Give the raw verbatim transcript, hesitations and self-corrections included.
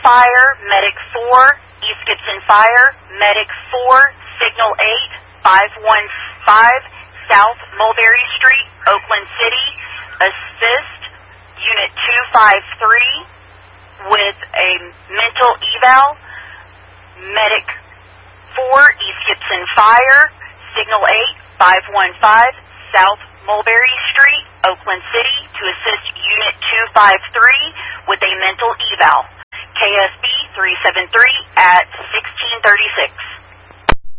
Fire, Medic four, East Gibson Fire, Medic four, Signal eight, five one five, South Mulberry Street, Oakland City, assist Unit two five three with a mental eval, Medic four, East Gibson Fire, Signal eight, five one five, South Mulberry Street, Oakland City, to assist Unit two five three with a mental eval. K S B three seven three at sixteen thirty-six.